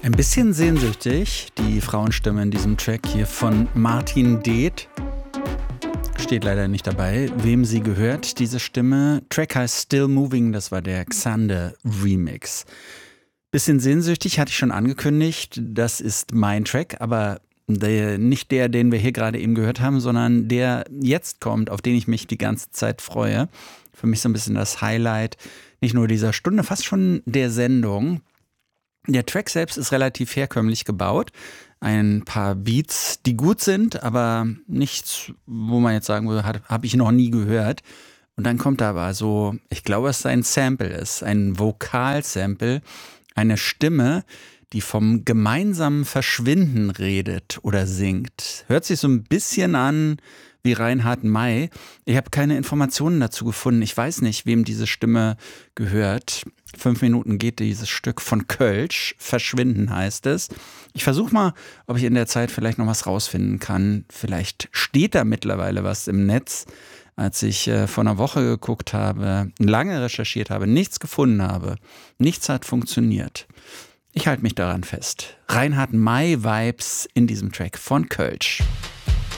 Ein bisschen sehnsüchtig, die Frauenstimme in diesem Track hier von Martin Deeth. Steht leider nicht dabei, wem sie gehört, diese Stimme. Track heißt Still Moving, das war der Xander Remix. Bisschen sehnsüchtig, hatte ich schon angekündigt, das ist mein Track, aber nicht der, den wir hier gerade eben gehört haben, sondern der jetzt kommt, auf den ich mich die ganze Zeit freue. Für mich so ein bisschen das Highlight, nicht nur dieser Stunde, fast schon der Sendung. Der Track selbst ist relativ herkömmlich gebaut. Ein paar Beats, die gut sind, aber nichts, wo man jetzt sagen würde, habe ich noch nie gehört. Und dann kommt da aber so, ich glaube, dass es ein Sample ist, ein Vokalsample, eine Stimme, die vom gemeinsamen Verschwinden redet oder singt. Hört sich so ein bisschen an wie Reinhard May. Ich habe keine Informationen dazu gefunden. Ich weiß nicht, wem diese Stimme gehört. 5 Minuten geht dieses Stück von Kölsch. Verschwinden heißt es. Ich versuche mal, ob ich in der Zeit vielleicht noch was rausfinden kann. Vielleicht steht da mittlerweile was im Netz. Als ich vor einer Woche geguckt habe, lange recherchiert habe, nichts gefunden habe. Nichts hat funktioniert. Ich halte mich daran fest. Reinhard May-Vibes in diesem Track von Kölsch.